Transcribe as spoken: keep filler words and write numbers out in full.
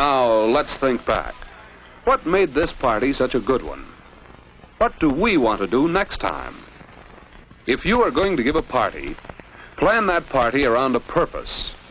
Now, let's think back. What made this party such a good one? What do we want to do next time? If you are going to give a party, plan that party around a purpose.